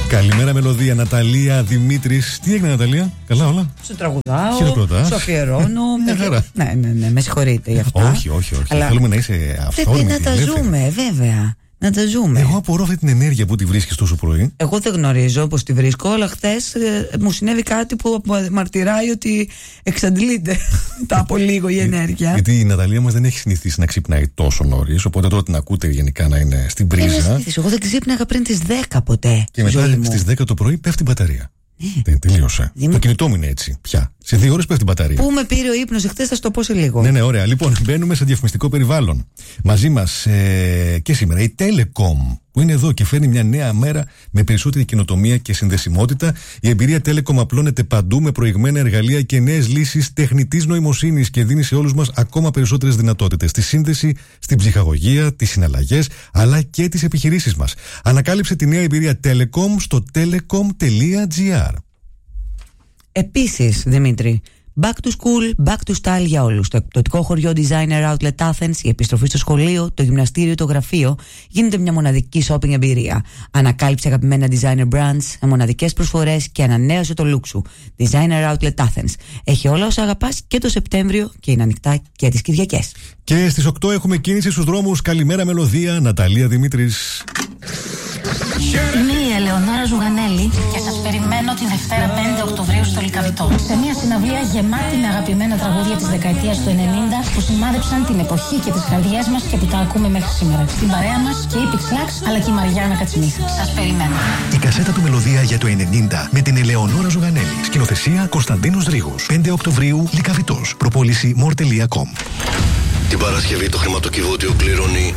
Καλημέρα, μελωδία. Ναταλία Δημήτρης. Τι έγινε, Ναταλία? Καλά, όλα? Σου τραγουδάω, σου αφιερώνω. Ναι, με συγχωρείτε γι' αυτό. Όχι. Αλλά θέλουμε να είσαι αυθόρμητη. Πρέπει να τα ζούμε, βέβαια. Να τα ζούμε. Εγώ απορώ αυτή την ενέργεια που τη βρίσκεις τόσο πρωί. Εγώ δεν γνωρίζω πώς τη βρίσκω, αλλά χθες μου συνέβη κάτι που μαρτυράει ότι εξαντλείται μετά από λίγο η ενέργεια. Γιατί η Ναταλία μας δεν έχει συνηθίσει να ξυπνάει τόσο νωρίς, οπότε τώρα την ακούτε γενικά να είναι στην πρίζα. Εγώ δεν ξύπναγα πριν τις 10 ποτέ. Και μετά στις 10 το πρωί πέφτει η μπαταρία. Τελείωσε. Το κινητό μου είναι έτσι πια. Σε 2 ώρες πέφτει η μπαταρία. Πού με πήρε ο ύπνος εχθές, θα σου το πω σε λίγο. Ναι, ωραία. Λοιπόν, μπαίνουμε σε διαφημιστικό περιβάλλον. Μαζί μας και σήμερα η Telecom, που είναι εδώ και φέρνει μια νέα μέρα με περισσότερη καινοτομία και συνδεσιμότητα. Η εμπειρία Telecom απλώνεται παντού με προηγμένα εργαλεία και νέες λύσεις τεχνητής νοημοσύνης και δίνει σε όλους μας ακόμα περισσότερες δυνατότητες στη σύνδεση, στην ψυχαγωγία, τις συναλλαγές αλλά και τις επιχειρήσεις μας. Ανακάλυψε τη νέα εμπειρία Telecom στο telecom.gr. Επίσης, Δημήτρη, back to school, back to style για όλους. Το εκπτωτικό χωριό Designer Outlet Athens, η επιστροφή στο σχολείο, το γυμναστήριο, το γραφείο, γίνεται μια μοναδική shopping εμπειρία. Ανακάλυψε αγαπημένα designer brands, μοναδικές προσφορές και ανανέωσε το look σου. Designer Outlet Athens. Έχει όλα όσα αγαπάς και το Σεπτέμβριο και είναι ανοιχτά και τις Κυριακές. Και στις 8 έχουμε κίνηση στους δρόμους. Καλημέρα, μελωδία. Ναταλία Δημήτρης. Είμαι η Ελεονόρα Ζουγανέλη και σας περιμένω τη Δευτέρα 5 Οκτωβρίου στο Λυκαβητό. Σε μια συναυλία γεμάτη με αγαπημένα τραγούδια της δεκαετίας του 90 που σημάδεψαν την εποχή και τις καρδιές μας και που τα ακούμε μέχρι σήμερα. Στην παρέα μας και η Pixlax αλλά και η Μαριάννα Κατσιμίχα. Σας περιμένω. Η κασέτα του Μελωδία για το 90 με την Ελεονόρα Ζουγανέλη. Σκηνοθεσία Κωνσταντίνος Ρήγος. 5 Οκτωβρίου Λυκαβητός. Προπόληση more.com. Την Παρασκευή το χρηματοκιβώτιο πληρώνει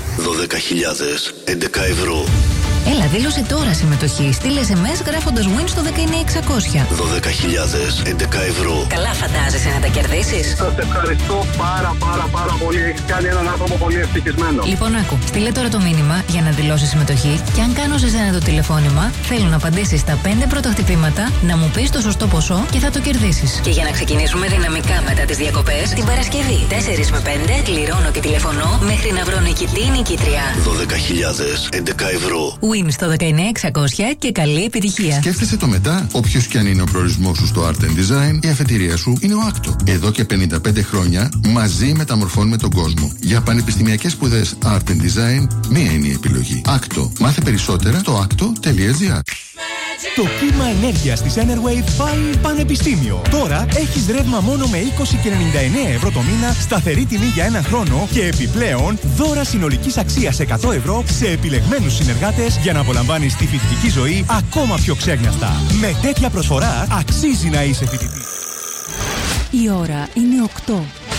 12.011 ευρώ. Έλα, δήλωσε τώρα συμμετοχή. Στείλε SMS γράφοντας win στο 19600. 12.011 ευρώ. Καλά φαντάζεσαι να τα κερδίσεις? Σας ευχαριστώ πάρα πολύ. Έχεις κάνει έναν άνθρωπο πολύ ευτυχισμένο. Λοιπόν, άκου. Στείλε τώρα το μήνυμα για να δηλώσεις συμμετοχή και αν κάνω σε σένα το τηλεφώνημα, θέλω να απαντήσεις στα 5 πρώτα χτυπήματα, να μου πεις το σωστό ποσό και θα το κερδίσεις. Και για να ξεκινήσουμε δυναμικά μετά τις διακοπές, την Παρασκευή 4 με 5 κληρώνω και τηλεφωνώ μέχρι να βρω νικητή νικήτρια. 12.011 ευρώ. Win στο 19600 και καλή επιτυχία. Σκέφτεσαι το μετά, όποιος και αν είναι ο προορισμός σου στο Art and Design, η αφετηρία σου είναι ο Άκτο. Εδώ και 55 χρόνια μαζί μεταμορφώνουμε τον κόσμο. Για πανεπιστημιακές σπουδές Art and Design, μία είναι η επιλογή. Άκτο. Μάθε περισσότερα στο acto.gr. Το κύμα ενέργειας της Enerwave πάει πανεπιστήμιο. Τώρα έχεις ρεύμα μόνο με 20 και 99 ευρώ το μήνα, σταθερή τιμή για 1 χρόνο και επιπλέον δώρα συνολικής αξίας 100 ευρώ σε επιλεγμένους συνεργάτες για να απολαμβάνεις τη φοιτητική ζωή ακόμα πιο ξέγνιαστα. Με τέτοια προσφορά αξίζει να είσαι φοιτητής. Η ώρα είναι 8.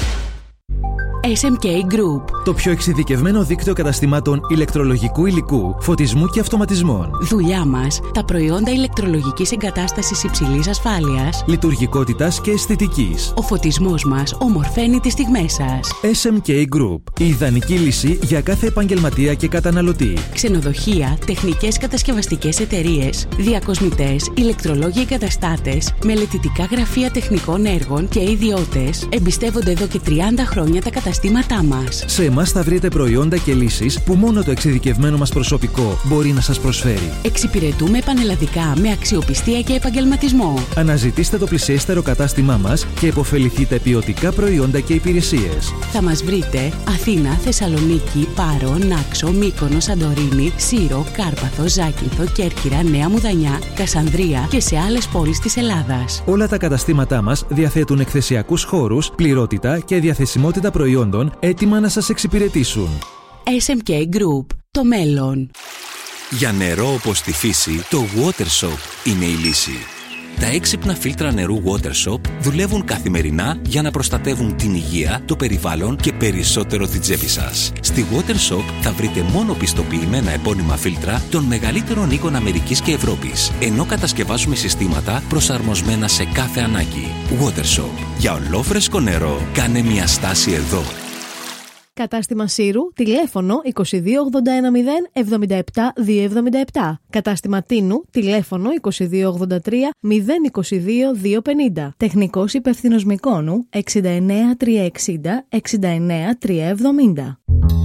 SMK Group. Το πιο εξειδικευμένο δίκτυο καταστημάτων ηλεκτρολογικού υλικού, φωτισμού και αυτοματισμών. Δουλειά μας, τα προϊόντα ηλεκτρολογικής εγκατάστασης υψηλής ασφάλειας, λειτουργικότητας και αισθητικής. Ο φωτισμός μας ομορφαίνει τις στιγμές σας. SMK Group. Η ιδανική λύση για κάθε επαγγελματία και καταναλωτή. Ξενοδοχεία, τεχνικές κατασκευαστικές εταιρείες, διακοσμητές, ηλεκτρολόγοι εγκαταστάτες, μελετητικά γραφεία τεχνικών έργων και ιδιώτες εμπιστεύονται εδώ και 30 χρόνια τα καταστήματά μας. Σε εμάς θα βρείτε προϊόντα και λύσεις που μόνο το εξειδικευμένο μας προσωπικό μπορεί να σας προσφέρει. Εξυπηρετούμε πανελλαδικά με αξιοπιστία και επαγγελματισμό. Αναζητήστε το πλησιέστερο κατάστημά μας και επωφεληθείτε ποιοτικά προϊόντα και υπηρεσίες. Θα μας βρείτε Αθήνα, Θεσσαλονίκη, Πάρο, Νάξο, Μύκονο, Σαντορίνη, Σύρο, Κάρπαθο, Ζάκυνθο, Κέρκυρα, Νέα Μουδανιά, Κασανδρία και σε άλλες πόλεις της Ελλάδας. Όλα τα καταστήματά μας διαθέτουν εκθεσιακούς χώρους, πληρότητα και διαθεσιμότητα προϊόντων έτοιμα να σας εξυπηρετήσουν. SMK Group. Το μέλλον. Για νερό όπως τη φύση, το WaterShop είναι η λύση. Τα έξυπνα φίλτρα νερού WaterShop δουλεύουν καθημερινά για να προστατεύουν την υγεία, το περιβάλλον και περισσότερο την τσέπη σας. Στη WaterShop θα βρείτε μόνο πιστοποιημένα επώνυμα φίλτρα των μεγαλύτερων οίκων Αμερικής και Ευρώπης, ενώ κατασκευάζουμε συστήματα προσαρμοσμένα σε κάθε ανάγκη. WaterShop. Για ολόφρεσκο νερό, κάνε μια στάση εδώ. Κατάστημα Σύρου, τηλέφωνο 2281 077 277. Κατάστημα Τίνου, τηλέφωνο 2283 022 250. Τεχνικός υπευθυνός Μυκόνου 69360 69370.